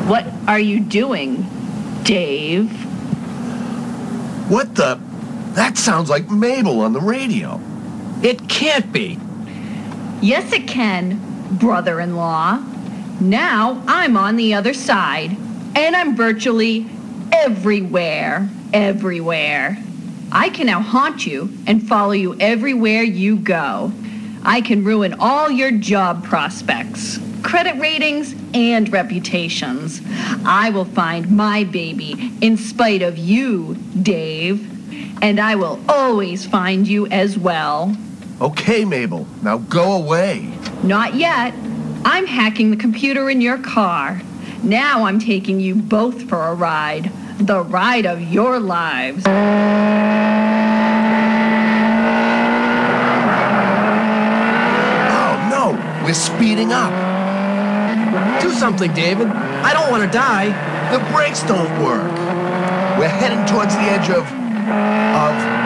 What are you doing, Dave? What the? That sounds like Mabel on the radio. It can't be. Yes, it can, brother-in-law. Now I'm on the other side, and I'm virtually everywhere. I can now haunt you and follow you everywhere you go. I can ruin all your job prospects, credit ratings, and reputations. I will find my baby in spite of you, Dave. And I will always find you as well. Okay, Mabel, now go away. Not yet. I'm hacking the computer in your car. Now I'm taking you both for a ride. The ride of your lives. Oh, no, we're speeding up. Do something, David. I don't want to die. The brakes don't work. We're heading towards the edge of